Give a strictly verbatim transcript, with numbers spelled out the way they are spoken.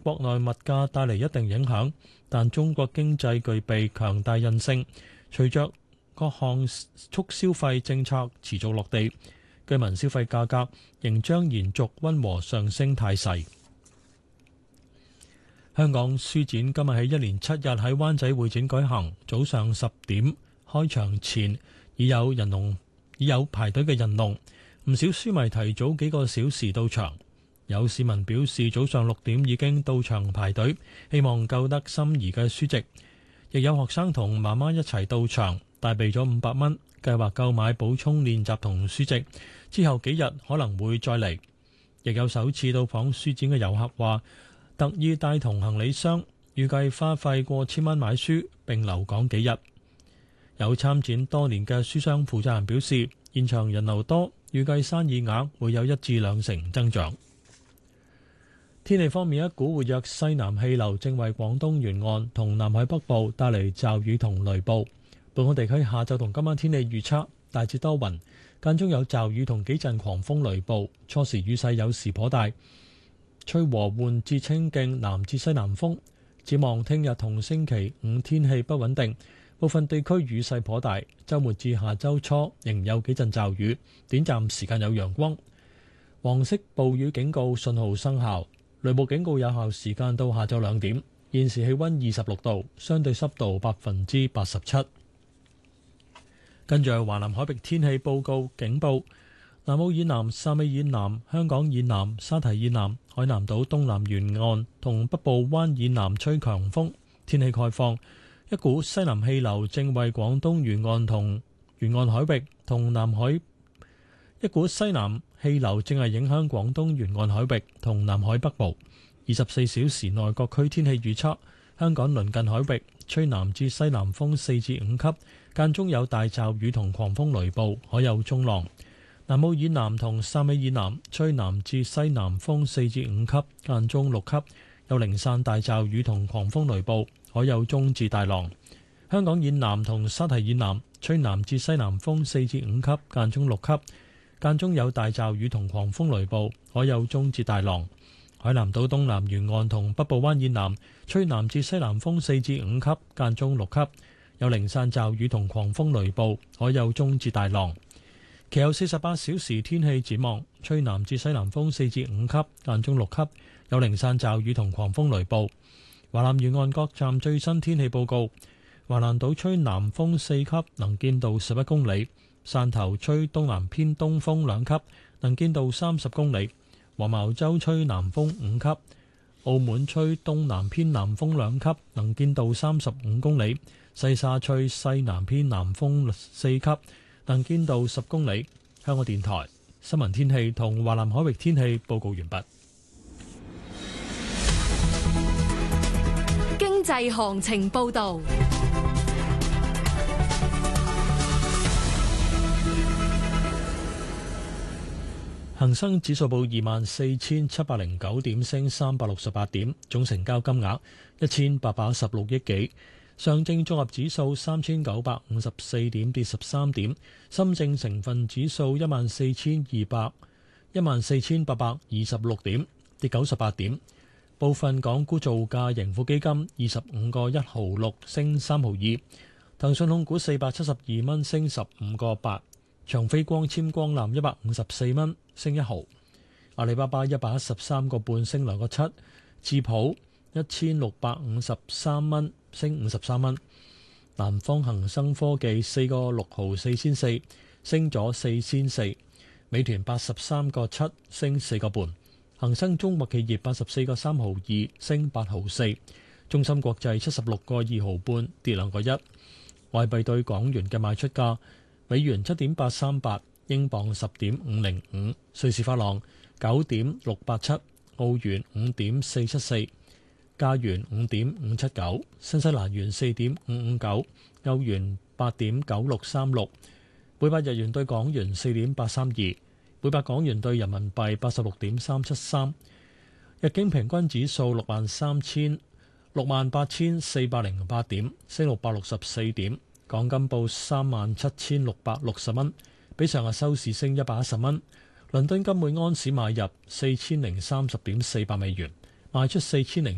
國內物價帶嚟一定影響，但中國經濟具備強大韌性，隨着各項促消費政策持續落地，居民消費價格仍將延續溫和上升態勢。香港書展今日起一連七日喺灣仔會展舉行，早上十點開場前已有人龍，已有排隊嘅人龍，唔少書迷提早幾個小時到場。有市民表示早上六點已經到場排隊，希望購得心儀嘅書籍。亦有學生同媽媽一齊到場，帶備咗五百蚊，計劃購買補充練習同書籍，之後幾日可能會再嚟。亦有首次到訪書展嘅遊客話，特意帶同行李箱，預計花費過千蚊買書並留港幾日。有參展多年嘅書商負責人表示，現場人流多，預計生意額會有一至兩成增長。天氣方面，一股活躍西南氣流正為廣東沿岸同南海北部帶嚟驟雨同雷暴。本港地區下晝同今晚天氣預測大致多雲，間中有驟雨同幾陣狂風雷暴，初時雨勢有時頗大，吹和緩至清勁南至西南風。展望聽日同星期五天氣不穩定，部分地區雨勢頗大。週末至下週初仍有幾陣驟雨，短暫時間有陽光。黃色暴雨警告信號生效，雷暴警告有效時間到下晝兩點。現時氣溫二十六度，相對濕度百分之八十七。跟住係華南海域天氣報告警報。南澳以南、汕尾以南、香港以南、沙堤以南、海南島東南沿岸同北部灣以南吹強風，天氣概況。一股西南氣流正為廣東沿岸同沿岸海域同南海，一股西南氣流正係影響廣東沿岸海域同南海北部。二十四小時內各區天氣預測：香港鄰近海域吹南至西南風四至五級，間中有大驟雨同狂風雷暴，海有中浪。南澳以南同汕尾以南吹南至西南風四至五級，間中六級，有零散大驟雨同狂風雷暴，海有中至大浪。香港以南同沙堤以南吹南至西南風四至五級，間中六級，間中有大驟雨同狂風雷暴，海有中至大浪。海南島東南沿岸同北部灣以南吹南至西南風四至五級，間中六級，有零散驟雨同狂風雷暴，海有中至大浪。其後四十八小時天氣展望，吹南至西南風四至五級，間中六級，有零散驟雨同狂風雷暴。華南沿岸各站最新天氣報告：華南島吹南風四級，能見度十一公里；汕頭吹東南偏東風兩級，能見度三十公里；黃茅洲吹南風五級；澳門吹東南偏南風兩級，能見度三十五公里；西沙吹西南偏南風四級，能見度十公里。香港電台新聞天氣同華南海域天氣報告完畢。 經濟行情報道。 恒生指數報二萬四千七百零九點，升三百六十八點，總成交金額一千八百一十六億幾。上證綜合指數三千九百五十四點，跌十三點。深證成分指數一萬四千二百一萬四千八百二十六點，跌九十八點。部分港股造價，盈富基金二十五個一毫六，升三毫二。騰訊控股四百七十二蚊，升十五個八。長飛光纖光纜一百五十四蚊，升一毫。阿里巴巴一百一十三個半，升兩個七。智普一千六百五十三蚊，升五十三蚊。南方恒生科技四個六毫四千四，升咗四千四。美團八十三個七，升四個半。恒生中國企業八十四個三毫二，升八毫四。中芯國際七十六個二毫半，跌兩個一。外幣對港元嘅賣出價：美元七點八三八，英鎊十點五零五，瑞士法郎九點六八七，澳元五點四七四，加元五點五七九，新西蘭元四點五五九，歐元八點九六三六，每百日元對港元四點八三二，每百港元對人民幣八十六點三七三。日經平均指數六萬三千六萬八千四百零八點，升六百六十四點。港金報三萬七千六百六十蚊，比上日收市升一百一十蚊。倫敦金每安士買入四千零三十點四百美元，賣出四千零